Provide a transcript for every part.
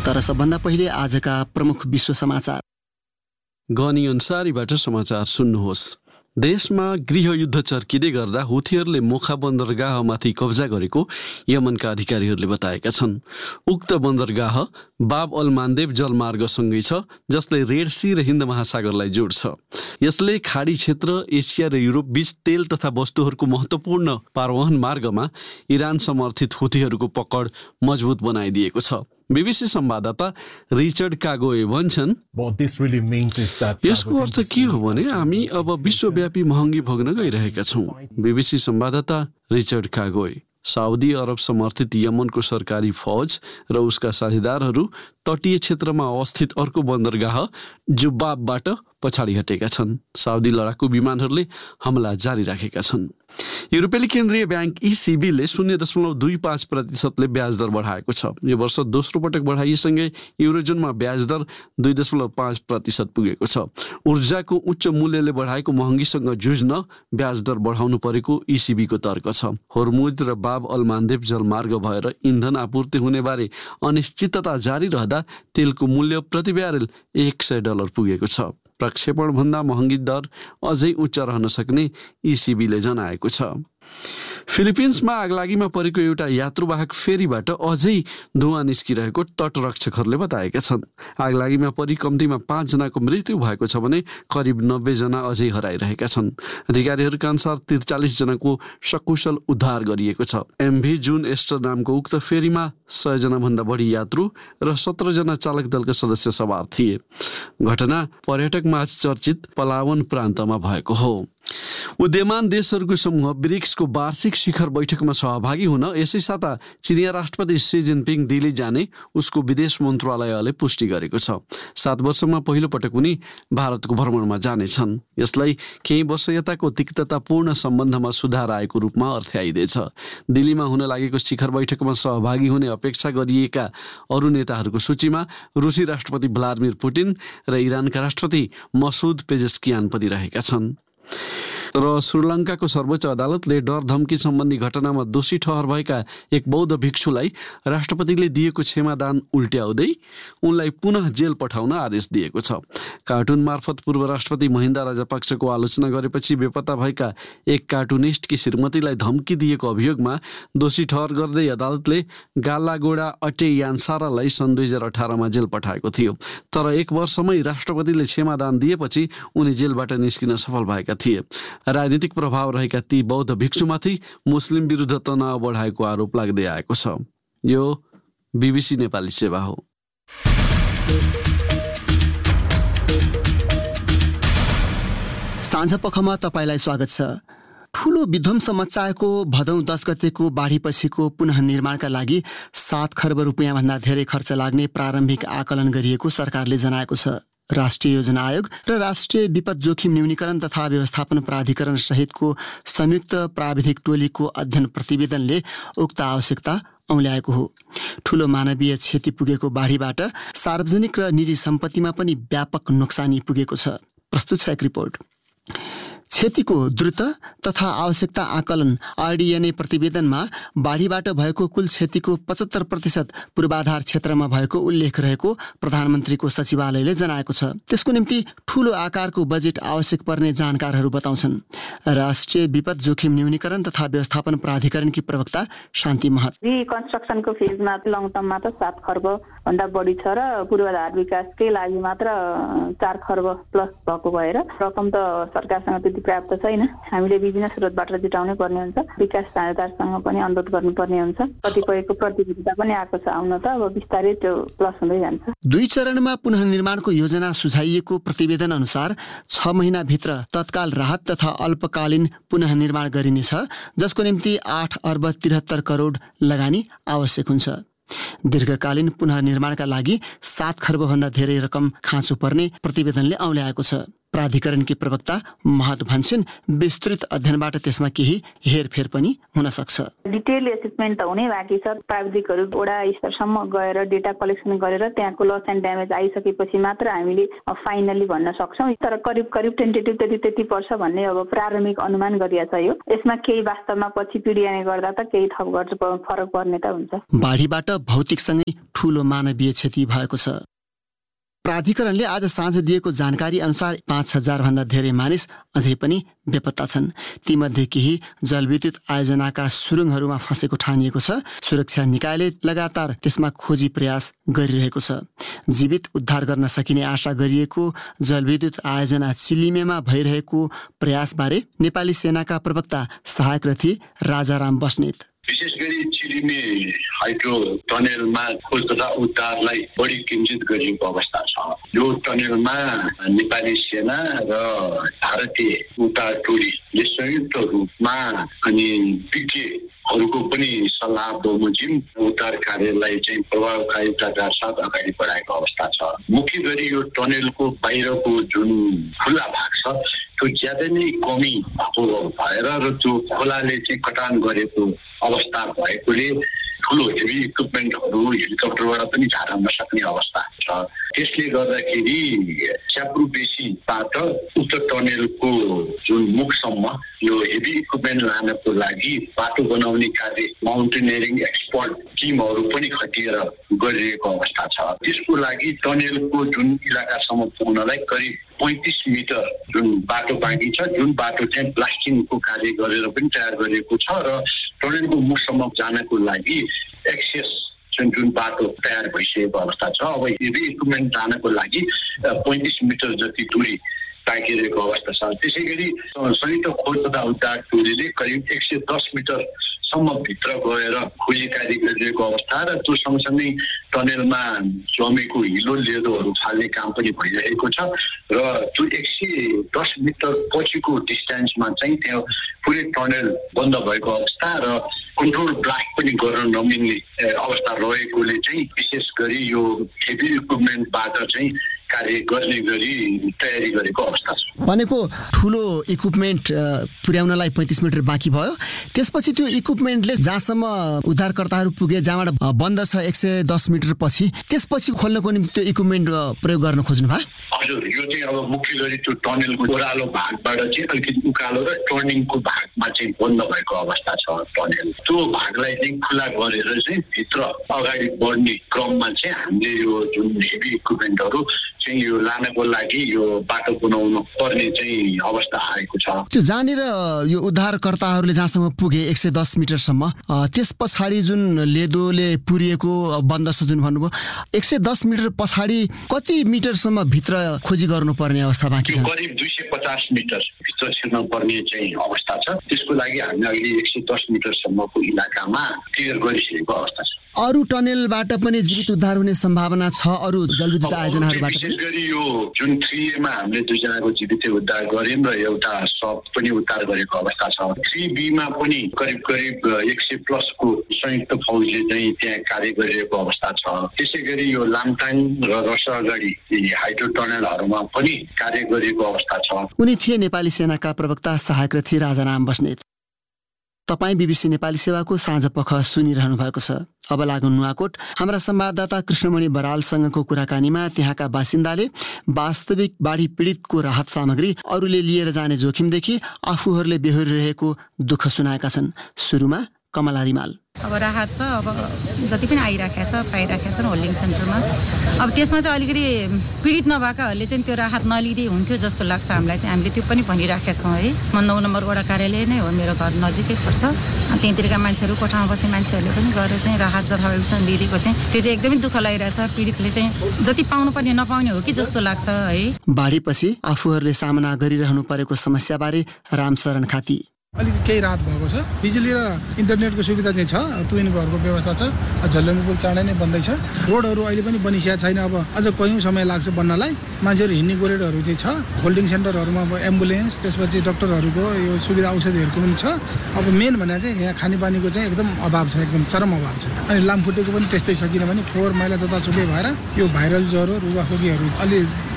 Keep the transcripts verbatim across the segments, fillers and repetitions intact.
तर सबभन्दा पहिले आजका प्रमुख विश्व समाचार। गनी अन्सारीबाट समाचार सुन्नुहोस्। देशमा गृहयुद्ध चर्किँदै गर्दा हुथीहरूले मोखा बन्दरगाहमाथि कब्जा गरेको यमनका अधिकारीहरूले बताएका छन्। उक्त बन्दरगाह बाब अल मान्देब जलमार्गसँगै छ, जसले रेड सी र हिन्द महासागरलाई जोड्छ। यसले खाडी क्षेत्र, एसिया र युरोप बीच तेल तथा वस्तुहरूको महत्त्वपूर्ण पारवहन मार्गमा इरान समर्थित हुथीहरूको पकड मजबुत बनाइदिएको छ। बीबीसी संवाददाता रिचर्ड कागोए भन्छन्, यसको अर्थ के हो भने हामी अब विश्वव्यापी महँगी भोग्न गइरहेका छौँ। बीबीसी संवाददाता रिचर्ड कागोए। साउदी अरब समर्थित यमनको सरकारी फौज र उसका साझेदारहरू तटीय क्षेत्रमा अवस्थित अर्को बन्दरगाह जुब्बाबबाट पछाडि हटेका छन्। साउदी लडाकु विमानहरूले हमला जारी राखेका छन्। युरोपेली केन्द्रीय ब्याङ्क इसिबीले शून्य दशमलव दुई पाँच प्रतिशतले ब्याज दर बढाएको छ। यो वर्ष दोस्रो पटक बढाइएसँगै युरोजोनमा ब्याज दर दुई दशमलव पाँच प्रतिशत पुगेको छ। ऊर्जाको उच्च मूल्यले बढाएको महँगीसँग जुझ्न ब्याज दर बढाउनु परेको इसिबीको तर्क छ। होर्मुज र बाब अल मान्देब जलमार्ग भएर इन्धन आपूर्ति हुनेबारे अनिश्चितता जारी रहँदा तेलको मूल्य प्रति ब्यारेल एक सय डलर पुगेको छ। प्रक्षेपणभन्दा महँगी दर अझै उच्च रहन सक्ने इसिबीले जनाएको छ। फिलिपिन्समा आगलागीमा परेको एउटा यात्रुवाहक फेरीबाट अझै धुवाँ निस्किरहेको तटरक्षकहरूले बताएका छन्। आगलागीमा परि कम्तीमा पाँचजनाको मृत्यु भएको छ भने करिब नब्बेजना अझै हराइरहेका छन्। अधिकारीहरूका अनुसार त्रिचालिस जनाको सकुशल उद्धार गरिएको छ। एमभी जुन एस्टर नामको उक्त फेरीमा सयजना भन्दा बढी यात्रु र सत्रजना चालक दलका सदस्य सवार थिए। घटना पर्यटक माझ चर्चित पलावन प्रान्तमा भएको हो। उदीयमान देशहरूको समूह ब्रिक्सको वार्षिक शिखर बैठकमा सहभागी हुन यसै साता चिनिया राष्ट्रपति सी जिनपिङ दिल्ली जाने उसको विदेश मन्त्रालयले पुष्टि गरेको छ। सात वर्षमा पहिलो पटक उनी भारतको भ्रमणमा जानेछन्। यसलाई केही वर्ष यताको तिक्ततापूर्ण सम्बन्धमा सुधार आएको रूपमा अर्थ्याइँदैछ। दिल्लीमा हुन लागेको शिखर बैठकमा सहभागी हुने अपेक्षा गरिएका अरू नेताहरूको सूचीमा रुसी राष्ट्रपति भ्लादिमिर पुटिन र इरानका राष्ट्रपति मसुद पेजेस्कियान पनि रहेका छन्। र श्रीलङ्काको सर्वोच्च अदालतले डर धम्की सम्बन्धी घटनामा दोषी ठहर भएका एक बौद्ध भिक्षुलाई राष्ट्रपतिले दिएको क्षमादान उल्ट्याउँदै उनलाई पुनः जेल पठाउन आदेश दिएको छ। कार्टुन मार्फत पूर्व राष्ट्रपति महिन्दा राजापाक्सको आलोचना गरेपछि बेपत्ता भएका एक कार्टुनिस्टकी श्रीमतीलाई धम्की दिएको अभियोगमा दोषी ठहर गर्दै अदालतले गालागोडा अटे यान्सारालाई सन् दुई हजार अठारमा जेल पठाएको थियो। तर एक वर्षमै राष्ट्रपतिले क्षमादान दिएपछि उनी जेलबाट निस्किन सफल भएका थिए। राजनीतिक प्रभाव रहेका ती बौद्ध भिक्षुमाथि मुस्लिम विरुद्ध तनाव बढाएको आरोप लाग्दै आएको छ। यो बीबीसी नेपाली सेवा हो। साँझ पखमा तपाईँलाई स्वागत छ। ठूलो विध्वंस मच्चाएको भदौ दस गतेको बाढीपछिको पुनः निर्माणका लागि सात खर्ब रुपियाँ भन्दा धेरै खर्च लाग्ने प्रारम्भिक आकलन गरिएको सरकारले जनाएको छ। राष्ट्रिय योजना आयोग र राष्ट्रिय विपद जोखिम न्यूनीकरण तथा व्यवस्थापन प्राधिकरण सहितको संयुक्त प्राविधिक टोलीको अध्ययन प्रतिवेदनले उक्त आवश्यकता औल्याएको हो। ठूलो मानवीय क्षति पुगेको बाढीबाट सार्वजनिक र निजी सम्पत्तिमा पनि व्यापक नोक्सानी पुगेको छ। प्रस्तुत छ एक रिपोर्ट। क्षतिको द्रुत तथा आवश्यकता आकलन आरडीएनए प्रतिवेदनमा बाढीबाट भएको कुल क्षतिको पचहत्तर प्रतिशत पूर्वाधार क्षेत्रमा भएको उल्लेख रहेको प्रधानमन्त्रीको सचिवालयले जनाएको छ। त्यसको निम्ति ठूलो आकारको बजेट आवश्यक पर्ने जानकारहरू बताउँछन्। राष्ट्रिय विपद जोखिम न्यूनीकरण तथा व्यवस्थापन प्राधिकरणकी प्रवक्ता शान्ति महत। रिकन्स्ट्रक्सनको फेजमा लङ टर्ममा त सात खर्ब भन्दा बढी छ र पूर्वाधार विकासकै लागि मात्र चार खर्ब प्लस भएको भएर रकम त सरकारसँग त्यति प्राप्त छैन। हामीले विभिन्न स्रोतबाट जुटाउनै पर्ने हुन्छ। विकास साझेदारसँग पनि अनुरोध गर्नुपर्ने हुन्छ। कतिपयको प्रतियोगिता पनि आएको छ आउन त अब बिस्तारै त्यो प्लस हुँदै जान्छ। दुई चरणमा पुनः निर्माणको योजना सुझाइएको प्रतिवेदन अनुसार छ महिनाभित्र तत्काल राहत तथा अल्पकालीन पुनः निर्माण गरिनेछ, जसको निम्ति आठ अर्ब त्रिहत्तर करोड लगानी आवश्यक हुन्छ। दीर्घकालीन पुनः निर्माणका लागि सात खर्ब भन्दा धेरै रकम खाँचो पर्ने प्रतिवेदनले औल्याएको छ। प्राधिकरणकी प्रवक्ता महत भन्छन् विस्तृत अध्ययनबाट त्यसमा केही हेरफेर पनि हुन सक्छ। डिटेल एसेसमेन्ट त हुनै बाँकी छ। प्राविधिकहरू वडा स्तरसम्म गएर डेटा कलेक्सन गरेर त्यहाँको लस एन्ड ड्यामेज आइसकेपछि मात्र हामीले फाइनली भन्न सक्छौँ। तर करिब करिब टेन्टेटिभ त्यति त्यति पर्छ भन्ने अब प्रारम्भिक अनुमान गरिएको छ। यो यसमा केही वास्तवमा पछि पीडियाले गर्दा त केही थप गर्छ फरक पर्ने त हुन्छ। बाढीबाट भौतिकसँगै ठूलो मानवीय क्षति भएको छ। प्राधिकरणले आज साँझ दिएको जानकारी अनुसार पाँच हजार भन्दा धेरै मानिस अझै पनि बेपत्ता छन्। तीमध्ये केही जलविद्युत आयोजनाका सुरुङहरूमा फँसेको ठानिएको छ। सुरक्षा निकायले लगातार त्यसमा खोजी प्रयास गरिरहेको छ। जीवित उद्धार गर्न सकिने आशा गरिएको जलविद्युत आयोजना चिलिमेमा भइरहेको प्रयासबारे नेपाली सेनाका प्रवक्ता सहायक रथी राजाराम बस्नेत विशेष गरी चिलिमे हाइड्रो टनेलमा खोज तथा उद्धारलाई बढी केन्द्रित गरिएको अवस्था छ। यो टनेलमा नेपाली सेना र भारतीय उद्धार टोलीले संयुक्त रूपमा अनि विज्ञहरूको पनि सल्लाह बमोजिम उद्धार कार्यलाई चाहिँ प्रभावकारिताका साथ अगाडि बढाएको अवस्था छ। मुख्य गरी यो टनेलको बाहिरको जुन खुल्ला भाग छ त्यो ज्यादै नै कमी भएको भएर र त्यो खोलाले चाहिँ कटान गरेको अवस्था भएकोले ठुलो हेभी इक्विपमेन्टहरू हेलिकप्टरबाट पनि झार्न नसक्ने अवस्था छ। त्यसले गर्दाखेरि च्याप्रु बेसीबाट उक्त टनेलको जुन मुखसम्म यो हेभी इक्विपमेन्ट लानको लागि बाटो बनाउने कार्य माउन्टेनियरिङ एक्सपर्ट टिमहरू पनि खटिएर गरिरहेको अवस्था छ। त्यसको लागि टनेलको जुन इलाकासम्म पुग्नलाई करिब पैँतिस मिटर जुन बाटो बाँकी छ, जुन बाटो चाहिँ ब्लास्टिङको कार्य गरेर पनि तयार गरिएको छ र टनेलको मुखसम्म जानको लागि एक्सेस जुन जुन बाटो तयार भइसकेको अवस्था छ। अब यदि इक्विपमेन्ट जानको लागि पैँतिस मिटर जति दूरी बाँकिरहेको अवस्था छ। त्यसै गरी संयुक्त खोज तथा उद्धार टोलीले करिब एक सय दस मिटरसम्म भित्र गएर खोजी कार्य गरिरहेको अवस्था र त्यो सँगसँगै टनेलमा जमेको हिलो लेदोहरू फाल्ने काम पनि भइरहेको छ र त्यो एक सय दस मिटर पछिको डिस्टेन्समा चाहिँ त्यहाँ पुरै टनेल बन्द भएको अवस्था र कन्ट्रोल ब्लास्ट पनि गर्न नमिल्ने अवस्था रहेकोले चाहिँ विशेष गरी यो हेभी इक्विपमेन्टबाट चाहिँ कार्य गर्ने गरी तयारी गरेको अवस्था छ। भनेको ठुलो इक्विपमेन्ट पुर्याउनलाई पैँतिस मिटर बाँकी भयो। त्यसपछि त्यो इक्विपमेन्टले जहाँसम्म उद्धारकर्ताहरू पुगे जहाँबाट बन्द छ एक सय दस मिटर पछि त्यसपछि खोल्नको निम्ति त्यो इक्विपमेन्ट प्रयोग गर्न खोज्नु भयो? हजुर, यो चाहिँ अब मुख्य गरी त्यो टनेलको ओह्रालो भागबाट चाहिँ अलिकति उकालो र टर्निङको भागमा चाहिँ बन्द भएको अवस्था छ टनेल। त्यो भागलाई चाहिँ खुला गरेर चाहिँ भित्र अगाडि बढ्ने क्रममा चाहिँ हामीले यो जुन हेभी इक्विपमेन्टहरू चाहिँ यो लानको लागि यो बाटो बनाउनु पर्ने चाहिँ अवस्था आएको छ। त्यो जहाँनिर यो उद्धारकर्ताहरूले जहाँसम्म पुगे एक सय दस मिटरसम्म त्यस पछाडि जुन लेदोले पुरिएको बन्द छ जुन भन्नुभयो एक सय दस मिटर पछाडि कति मिटरसम्म भित्र खोजी गर्नुपर्ने अवस्था बाँकी छ? करिब दुई सय पचास मिटर भित्र छिर्न पर्ने चाहिँ अवस्था छ। त्यसको लागि हामीले अहिले एक सय दस मिटरसम्मको इलाकामा क्लियर गरिसकेको अवस्था छ। अरू टनेलबाट पनि जीवित उद्धार हुने सम्भावना छ? अरू जलविद्युत आयोजनाहरूबाट विशेष गरी यो जुन थ्री एमा हामीले दुईजनाको जीवित उद्धार गर्यौँ र एउटा सब पनि उद्धार गरेको अवस्था छ। थ्री बीमा पनि करिब करिब एक सय प्लसको संयुक्त फौजले चाहिँ त्यहाँ कार्य गरिरहेको अवस्था छ। त्यसै गरी यो लामटाङ र रसअगाडि हाइड्रो टनेलहरूमा पनि कार्य गरिएको अवस्था छ। उनी थिए नेपाली सेनाका प्रवक्ता सहायक रथी राजाराम बस्नेत। तपाईँ बीबीसी नेपाली सेवाको साँझ पख सुनिरहनु भएको छ। अब लागौँ नुवाकोट। हाम्रा संवाददाता कृष्णमणि बरालसँगको कुराकानीमा त्यहाँका बासिन्दाले वास्तविक बाढी पीडितको राहत सामग्री अरूले लिएर जाने जोखिमदेखि आफूहरूले बेहोरिरहेको दुःख सुनाएका छन्। सुरुमा कमला रिमाल। अब राहत त अब जति पनि आइराखेको छ पाइराखेको छ होल्डिङ सेन्टरमा। अब त्यसमा चाहिँ अलिकति पीडित नभएकाहरूले चाहिँ त्यो राहत नलिँदै हुन्थ्यो जस्तो लाग्छ हामीलाई चाहिँ। हामीले त्यो पनि भनिराखेका छौँ है। म नौ नम्बर वडा कार्यालय नै हो, मेरो घर नजिकै पर्छ। त्यहीँतिरका मान्छेहरू कोठामा बस्ने मान्छेहरूले पनि गएर चाहिँ राहत जथाभावीसँग लिइदिएको चाहिँ त्यो चाहिँ एकदमै दुःख लागिरहेछ। पीडितले चाहिँ जति पाउनुपर्ने नपाउने हो कि जस्तो लाग्छ है। बाढीपछि आफूहरूले सामना गरिरहनु परेको समस्याबारे रामशरण खाती। अलिक केही राहत भएको छ। बिजुली र इन्टरनेटको सुविधा चाहिँ छ। ट्विन घरको व्यवस्था छ। झल्लङ्गे पुल चाँडै नै बन्दैछ। रोडहरू अहिले पनि बनिसकेको छैन। अब अझ कयौँ समय लाग्छ बन्नलाई। मान्छेहरू हिँड्ने गोरेडहरू चाहिँ छ। होल्डिङ सेन्टरहरूमा अब एम्बुलेन्स, त्यसपछि डक्टरहरूको यो सुविधा औषधिहरूको पनि छ। अब मेन भने चाहिँ यहाँ खानेपानीको चाहिँ एकदम अभाव छ, एकदम चरम अभाव छ। अनि लामखुट्टेको पनि त्यस्तै छ, किनभने फोहोर मैला जतासुकै भएर यो भाइरल ज्वरो रुगाखोकीहरू अलि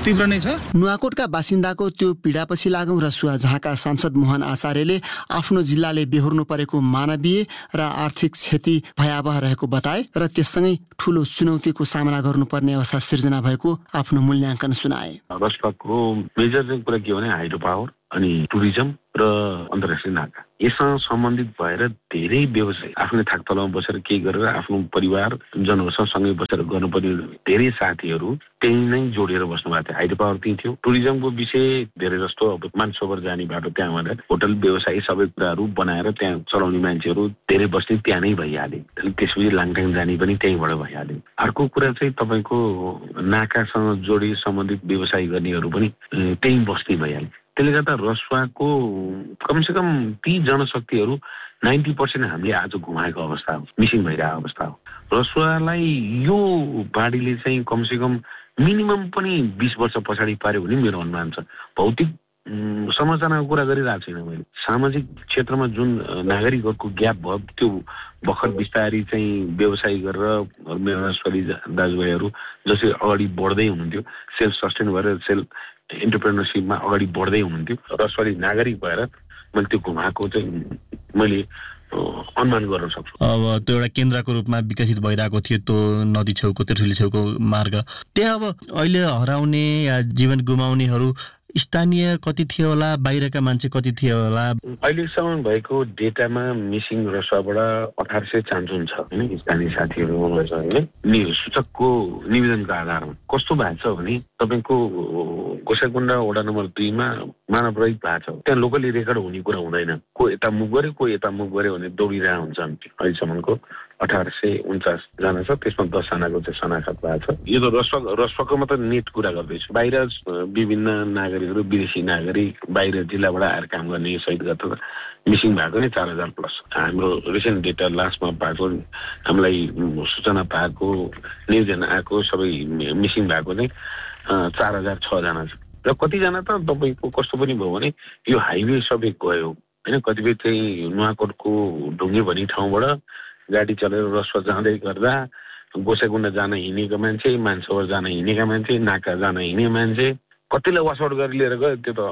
तीव्र नै छ। नुवाकोटका बासिन्दाको त्यो पीडापछि लागौं रसुवा, जहाँका सांसद मोहन आचार्यले आफ्नो जिल्लाले बेहोर्नु परेको मानवीय र आर्थिक क्षति भयावह रहेको बताए र त्यससँगै ठूलो चुनौतीको सामना गर्नुपर्ने अवस्था सिर्जना भएको आफ्नो मूल्याङ्कन सुनाए। रसुवाको मेजर चाहिँ कुरा के हो भने हाइड्रो पावर अनि टुरिज्म र अन्तर्राष्ट्रिय नाका, यससँग सम्बन्धित भएर धेरै व्यवसाय आफ्नै थाकतलामा बसेर केही गरेर आफ्नो परिवार जनहरूसँगै बसेर गर्नुपर्ने धेरै साथीहरू त्यही नै जोडेर बस्नु भएको थियो। हाइड्रो पावर त्यही थियो। टुरिज्मको विषय धेरै जस्तो अब मानसरोवर जाने बाटो त्यहाँबाट होटल व्यवसाय सबै कुराहरू बनाएर त्यहाँ चलाउने मान्छेहरू धेरै बस्ने त्यहाँ नै भइहाले। त्यसपछि लाङटाङ जाने पनि त्यहीँबाट भइहाले। अर्को कुरा चाहिँ तपाईँको नाकासँग जोडी सम्बन्धित व्यवसाय गर्नेहरू पनि त्यहीँ बस्ने भइहाले। त्यसले गर्दा रसुवाको कमसेकम ती जनशक्तिहरू नाइन्टी पर्सेन्ट हामीले आज घुमाएको अवस्था हो, मिसिङ भइरहेको अवस्था हो। रसुवालाई यो बाढीले चाहिँ कमसेकम मिनिमम पनि बिस वर्ष पछाडि पार्यो भने मेरो अनुमान छ। भौतिक संरचनाको कुरा गरिरहेको छैन मैले, सामाजिक क्षेत्रमा जुन नागरिकहरूको ग्याप भयो त्यो भर्खर बिस्तारै चाहिँ व्यवसाय गरेर मेरो रसुवाली दाजुभाइहरू जसरी अगाडि बढ्दै हुनुहुन्थ्यो, सेल्फ सस्टेन भएर सेल्फ एन्टरप्रेनरसिपमा अगाडि बढ्दै हुनुहुन्थ्यो, रसुवाली नागरिक भएर मैले त्यो घुमाएको चाहिँ मैले अनुमान गर्न सक्छु। अब त्यो एउटा केन्द्रको रूपमा विकसित भइरहेको थियो त्यो नदी छेउको तेठुली छेउको मार्ग, त्यहाँ अब अहिले हराउने या जीवन गुमाउनेहरू स्थानीय कति थियो होला, बाहिरका मान्छे कति थियो होला? अहिलेसम्म भएको डेटामा मिसिङ रसुवाबाट अठार सय चान्चुन छ होइन, स्थानीय साथीहरू होइन। सूचकको निवेदनको आधारमा कस्तो भएको छ भने तपाईँको गोसाइकुण्डा वडा नम्बर दुईमा मानव रहित भएको छ, त्यहाँ लोकली रेकर्ड हुने कुरा हुँदैन। को यता मुख गऱ्यो को यता मुख गऱ्यो भने दौडिरहेको हुन्छ। अहिलेसम्मको अठार सय उन्चास जना छ, त्यसमा दसजनाको चाहिँ शनाखत भएको छ। यो त रसुवा रसुवाको मात्र नेट कुरा गर्दैछु। बाहिर विभिन्न नागरिकहरू, विदेशी नागरिक बाहिर जिल्लाबाट आएर काम गर्ने सहित गर्दा मिसिङ भएको नै चार हजार प्लस। हाम्रो रिसेन्ट डेटा लास्टमा पाएको, हामीलाई सूचना पाएको, निवेदन आएको सबै मिसिङ भएको चाहिँ चार हजार छजना छ। र कतिजना त तपाईँको कस्तो पनि भयो भने यो हाइवे सबै गयो होइन। कतिपय चाहिँ नुवाकोटको ढुङ्गे भन्ने ठाउँबाट गाडी चलेर रसुवा जाँदै गर्दा गोसाइकुण्डा जान हिँडेको मान्छे, मानसरोवर जान हिँडेका मान्छे, नाका जान हिँड्ने मान्छे कतिलाई वासआउट गरेर लिएर गयो त्यो त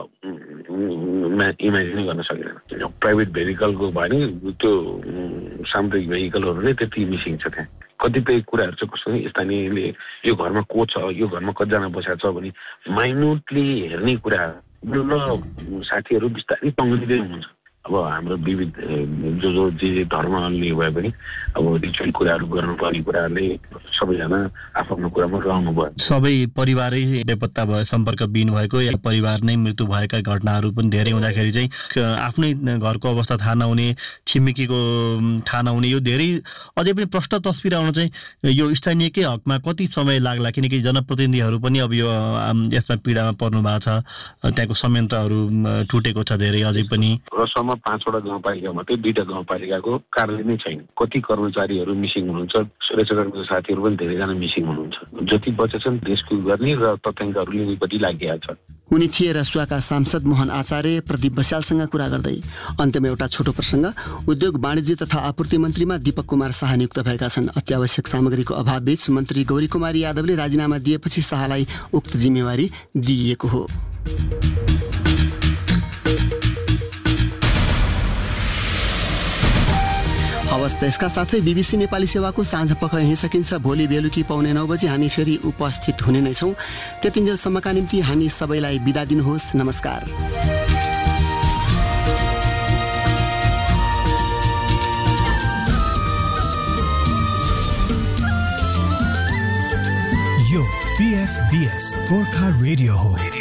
इमेजिनै गर्न सकिँदैन। प्राइभेट भेहिकलको भयो भने त्यो सामुदायिक भेहिकलहरू नै त्यति मिसिङ छ। त्यहाँ कतिपय कुराहरू चाहिँ कस्तो स्थानीयले यो घरमा को छ, यो घरमा कतिजना बसेको छ भने माइन्युटली हेर्ने कुरा साथीहरू बिस्तारै तङ्गिँदै हुनुहुन्छ। अब हाम्रो विविध जो जो जे जे धर्मले भए पनि अब रिचुअल कुराहरू गर्नुपर्ने कुराहरूले सबैजना आफ्नो कुरामा रहनु भयो। सबै परिवारै बेपत्ता भयो, सम्पर्कविहीन भएको या परिवार नै मृत्यु भएका घटनाहरू पनि धेरै हुँदाखेरि चाहिँ आफ्नै घरको अवस्था थाहा नहुने, छिमेकीको थाहा नहुने, यो धेरै अझै पनि प्रष्ट तस्बिर आउन चाहिँ यो स्थानीयकै हकमा कति समय लाग्ला? किनकि जनप्रतिनिधिहरू पनि अब यो यसमा पीडामा पर्नु भएको छ, त्यहाँको संयन्त्रहरू टुटेको छ धेरै अझै पनि। रसुवामा पाँचवटा गाउँपालिका मात्रै, दुईटा गाउँपालिकाको कार्यालय नै छैन। कति कर्मचारीहरू मिसिङ हुनुहुन्छ, सुरक्षाकर्मीको साथीहरू पनि धेरैजना मिसिङ हुनुहुन्छ। जति बचेछन् रेस्क्यु गर्ने र तथ्याङ्कहरू लिनेपट्टि लागिरहेको छ। उनी थिए रसुवाका सांसद मोहन आचार्य। प्रदीप बस्यालसँग कुरा गर्दै अन्त्यमा एउटा छोटो प्रसङ्ग। उद्योग वाणिज्य तथा आपूर्ति मन्त्रीमा दीपक कुमार शाह नियुक्त भएका छन्। अत्यावश्यक सामग्रीको अभावबीच मन्त्री गौरी कुमारी यादवले राजीनामा दिएपछि शाहलाई उक्त जिम्मेवारी दिइएको हो। हवस् त, यसका साथै बीबीसी नेपाली सेवाको साँझ पख यहीँ सकिन्छ। भोलि बेलुकी पाउने नौ बजी हामी फेरि उपस्थित हुने नै छौँ। त्यतिन्जेलसम्मका निम्ति हामी सबैलाई बिदा दिनुहोस्। नमस्कार। यो पीएफबीएस गोर्खा रेडियो हो।